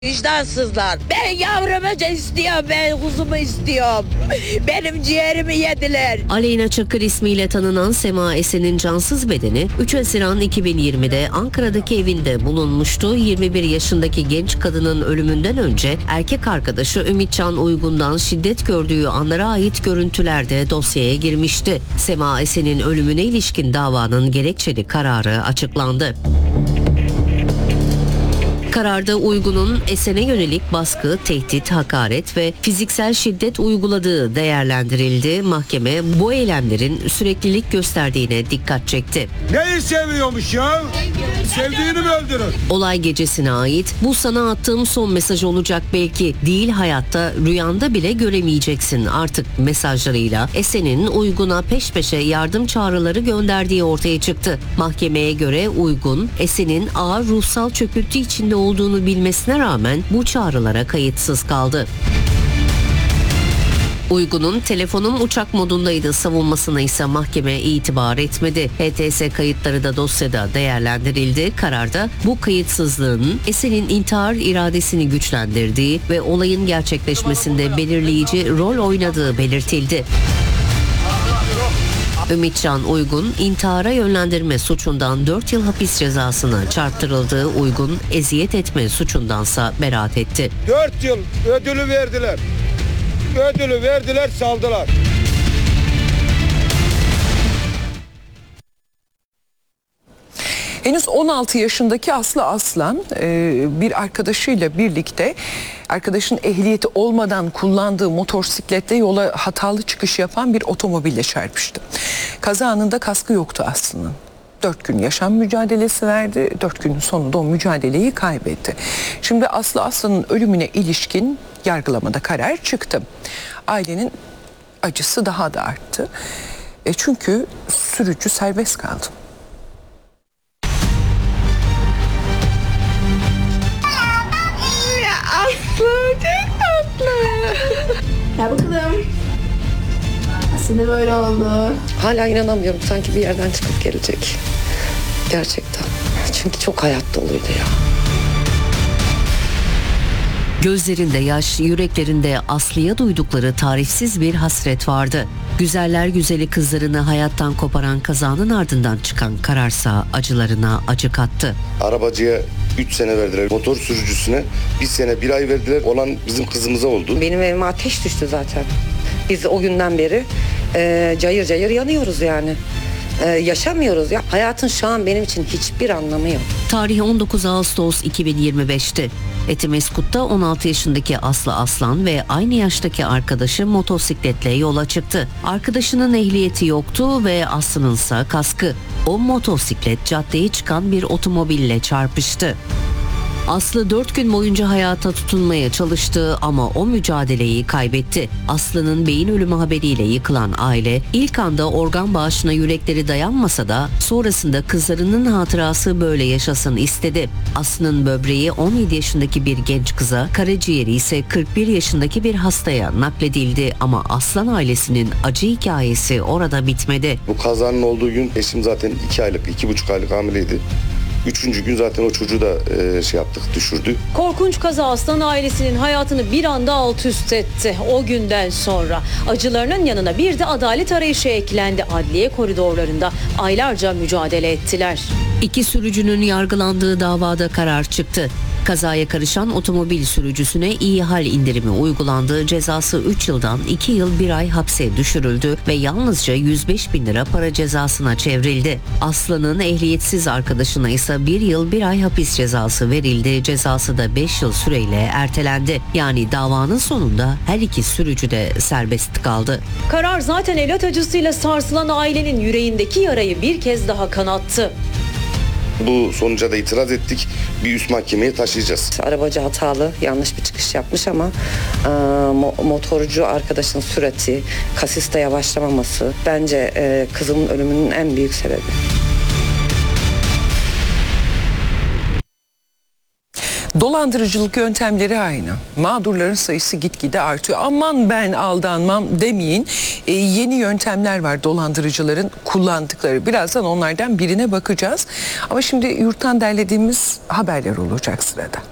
Vicdansızlar. Ben yavrumu istiyorum, ben kuzumu istiyorum. Benim ciğerimi yediler. Aleyna Çakır ismiyle tanınan Sema Esen'in cansız bedeni 3 Haziran 2020'de Ankara'daki evinde bulunmuştu. 21 yaşındaki genç kadının ölümünden önce erkek arkadaşı Ümitcan Uygun'dan şiddet gördüğü anlara ait görüntüler de dosyaya girmişti. Sema Esen'in ölümüne ilişkin davanın gerekçeli kararı açıklandı. Kararda Uygun'un Esen'e yönelik baskı, tehdit, hakaret ve fiziksel şiddet uyguladığı değerlendirildi. Mahkeme bu eylemlerin süreklilik gösterdiğine dikkat çekti. Neyi seviyormuş ya? Sevdiğini mi öldürür? Olay gecesine ait "Bu sana attığım son mesaj olacak belki, değil hayatta, rüyanda bile göremeyeceksin artık" mesajlarıyla Esen'in Uygun'a peş peşe yardım çağrıları gönderdiği ortaya çıktı. Mahkemeye göre Uygun, Esen'in ağır ruhsal çöküntü içinde olduğunu bilmesine rağmen bu çağrılara kayıtsız kaldı. Uygun'un telefonum uçak modundaydı savunmasına ise mahkeme itibar etmedi. HTS kayıtları da dosyada değerlendirildi. Kararda bu kayıtsızlığın Esen'in intihar iradesini güçlendirdiği ve olayın gerçekleşmesinde belirleyici rol oynadığı belirtildi. Ümitcan Uygun, intihara yönlendirme suçundan 4 yıl hapis cezasına çarptırıldığı Uygun, eziyet etme suçundansa beraat etti. 4 yıl ödülü verdiler. Ödülü verdiler, saldılar. Henüz 16 yaşındaki Aslı Aslan bir arkadaşıyla birlikte arkadaşın ehliyeti olmadan kullandığı motosikletle yola hatalı çıkış yapan bir otomobille çarpıştı. Kaza anında kaskı yoktu Aslı'nın. 4 gün yaşam mücadelesi verdi. 4 günün sonunda o mücadeleyi kaybetti. Şimdi Aslı Aslan'ın ölümüne ilişkin yargılamada karar çıktı. Ailenin acısı daha da arttı. Çünkü sürücü serbest kaldı. Aslı çok tatlı. Gel bakalım. Aslında böyle oldu. Hala inanamıyorum, sanki bir yerden çıkıp gelecek. Gerçekten. Çünkü çok hayat doluydu ya. Gözlerinde yaş, yüreklerinde Aslı'ya duydukları tarifsiz bir hasret vardı. Güzeller güzeli kızlarını hayattan koparan kazanın ardından çıkan kararsa acılarına acı kattı. Arabacıya 3 sene verdiler. Motor sürücüsüne 1 sene 1 ay verdiler. Olan bizim kızımıza oldu. Benim evime ateş düştü zaten. Biz o günden beri cayır cayır yanıyoruz yani. Yaşamıyoruz ya. Hayatın şu an benim için hiçbir anlamı yok. Tarih 19 Ağustos 2025'ti. Etimeskut'ta 16 yaşındaki Aslı Aslan ve aynı yaştaki arkadaşı motosikletle yola çıktı. Arkadaşının ehliyeti yoktu ve Aslı'nınsa kaskı. O motosiklet caddeye çıkan bir otomobille çarpıştı. Aslı 4 gün boyunca hayata tutunmaya çalıştı ama o mücadeleyi kaybetti. Aslı'nın beyin ölümü haberiyle yıkılan aile ilk anda organ bağışına yürekleri dayanmasa da sonrasında kızlarının hatırası böyle yaşasın istedi. Aslı'nın böbreği 17 yaşındaki bir genç kıza, karaciğeri ise 41 yaşındaki bir hastaya nakledildi ama Aslan ailesinin acı hikayesi orada bitmedi. Bu kazanın olduğu gün eşim zaten 2 aylık, 2,5 aylık hamileydi. 3. gün zaten o çocuğu da düşürdü. Korkunç kaza Aslan ailesinin hayatını bir anda alt üst etti. O günden sonra acılarının yanına bir de adalet arayışı eklendi. Adliye koridorlarında aylarca mücadele ettiler. 2 sürücünün yargılandığı davada karar çıktı. Kazaya karışan otomobil sürücüsüne iyi hal indirimi uygulandı. Cezası 3 yıldan 2 yıl 1 ay hapse düşürüldü ve yalnızca 105 bin lira para cezasına çevrildi. Aslı'nın ehliyetsiz arkadaşına ise 1 yıl 1 ay hapis cezası verildi. Cezası da 5 yıl süreyle ertelendi. Yani davanın sonunda her 2 sürücü de serbest kaldı. Karar zaten evlat acısıyla sarsılan ailenin yüreğindeki yarayı bir kez daha kanattı. Bu sonuca da itiraz ettik. Bir üst mahkemeye taşıyacağız. Arabacı hatalı, yanlış bir çıkış yapmış ama motorcu arkadaşın sürati, kasiste yavaşlamaması bence kızımın ölümünün en büyük sebebi. Dolandırıcılık yöntemleri aynı. Mağdurların sayısı gitgide artıyor. Aman ben aldanmam demeyin. Yeni yöntemler var dolandırıcıların kullandıkları. Birazdan onlardan birine bakacağız. Ama şimdi yurttan derlediğimiz haberler olacak sırada.